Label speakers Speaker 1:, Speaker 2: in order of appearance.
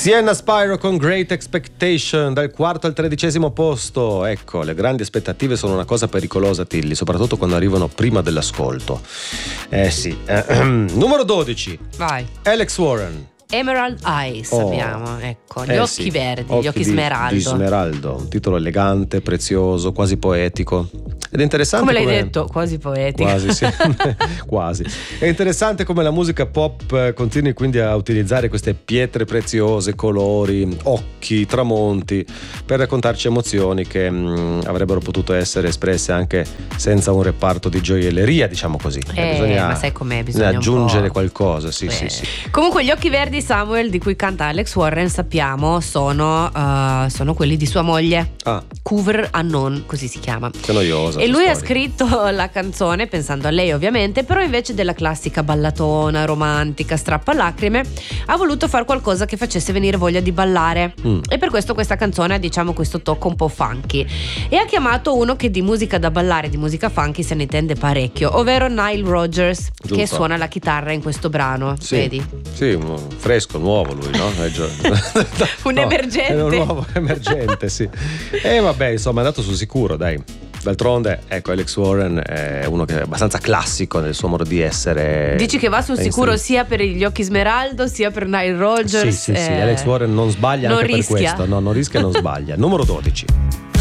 Speaker 1: Sienna Spyro con Great Expectation, dal 4° al 13° posto. Ecco, le grandi aspettative sono una cosa pericolosa, Tilly, soprattutto quando arrivano prima dell'ascolto. Sì. Numero 12.
Speaker 2: Vai.
Speaker 1: Alex Warren.
Speaker 2: Emerald Eyes, abbiamo, ecco, gli occhi verdi, gli occhi smeraldo.
Speaker 1: Di smeraldo, un titolo elegante, prezioso, quasi poetico. Ed è interessante
Speaker 2: come l'hai detto, quasi poetico.
Speaker 1: Quasi, sì. Quasi. È interessante come la musica pop continui quindi a utilizzare queste pietre preziose, colori, occhi, tramonti, per raccontarci emozioni che avrebbero potuto essere espresse anche senza un reparto di gioielleria, diciamo così.
Speaker 2: Ma sai com'è? Bisogna
Speaker 1: aggiungere qualcosa, sì.
Speaker 2: Comunque gli occhi verdi, Samuel, di cui canta Alex Warren, sappiamo sono quelli di sua moglie. Cover Unknown, così si chiama.
Speaker 1: Che noiosa.
Speaker 2: E lui ha scritto la canzone pensando a lei, ovviamente, però invece della classica ballatona romantica strappalacrime ha voluto fare qualcosa che facesse venire voglia di ballare, e per questo questa canzone ha, diciamo, questo tocco un po' funky, e ha chiamato uno che di musica da ballare, di musica funky se ne intende parecchio, ovvero Nile Rodgers. Giusto. Che suona la chitarra in questo brano,
Speaker 1: sì,
Speaker 2: vedi?
Speaker 1: Sì, fresco, nuovo lui, no?
Speaker 2: Un emergente.
Speaker 1: È un nuovo emergente, sì. E vabbè, insomma, è andato sul sicuro, dai. D'altronde, ecco, Alex Warren è uno che è abbastanza classico nel suo modo di essere.
Speaker 2: Dici che va sul sicuro sia per gli occhi smeraldo sia per Nile Rodgers?
Speaker 1: Sì, Alex Warren non sbaglia, non anche rischia. Per questo. No, non rischia e non sbaglia. Numero 12.